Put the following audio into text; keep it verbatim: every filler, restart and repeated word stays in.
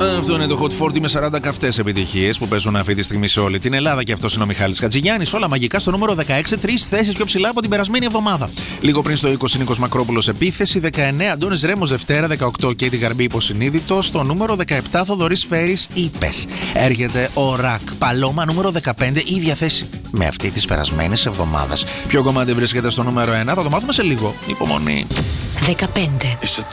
Αυτό είναι το Hot σαράντα με σαράντα καυτές επιτυχίες που παίζουν αυτή τη στιγμή σε όλη την Ελλάδα. Και αυτό είναι ο Μιχάλης Χατζηγιάννης. Όλα μαγικά στο νούμερο δεκαέξι, τρεις θέσεις πιο ψηλά από την περασμένη εβδομάδα. Λίγο πριν στο είκοσι, Νίκος Μακρόπουλος επίθεση. δεκαεννέα, Αντώνης Ρέμος Δευτέρα. δεκαοκτώ, Κέιτι Γαρμπή υποσυνείδητο. Στο νούμερο δεκαεπτά, Θοδωρής Φέρης είπες. Έρχεται ο Ρακ Παλώμα, νούμερο δεκαπέντε, ίδια θέση με αυτή της περασμένης εβδομάδας. Ποιο κομμάτι βρίσκεται στο νούμερο ένα, θα το μάθουμε σε λίγο. Υπομονή. δεκαπέντε. Είσαι